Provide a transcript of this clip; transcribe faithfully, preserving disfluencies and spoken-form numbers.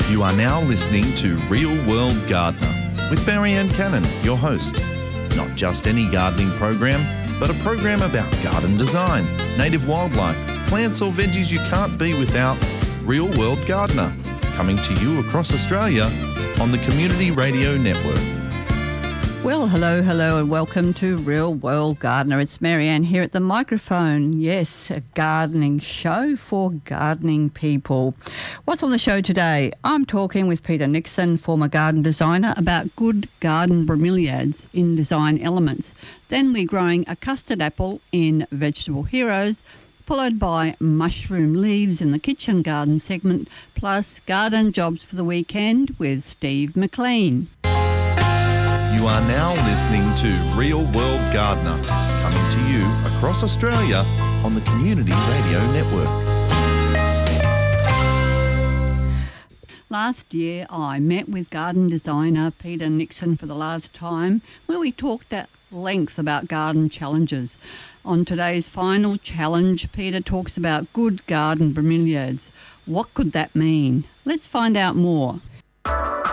You are now listening to Real World Gardener with Marianne Cannon, your host. Not just any gardening program, but a program about garden design, native wildlife, plants or veggies you can't be without. Real World Gardener, coming to you across Australia on the Community Radio Network. Well, hello, hello, and welcome to Real World Gardener. It's Marianne here at the microphone. Yes, a gardening show for gardening people. What's on the show today? I'm talking with Peter Nixon, former garden designer, about good garden bromeliads in design elements. Then we're growing a custard apple in Vegetable Heroes, followed by mushroom leaves in the kitchen garden segment, plus garden jobs for the weekend with Steve McLean. You are now listening to Real World Gardener, coming to you across Australia on the Community Radio Network. Last year, I met with garden designer Peter Nixon for the last time, where we talked at length about garden challenges. On today's final challenge, Peter talks about good garden bromeliads. What could that mean? Let's find out more.